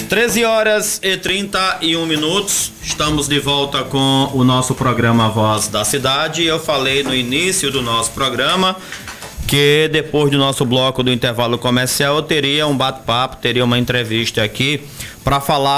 13h31, estamos de volta com o nosso programa Voz da Cidade. Eu falei no início do nosso programa que depois do nosso bloco do intervalo comercial eu teria um bate-papo, teria uma entrevista aqui para falar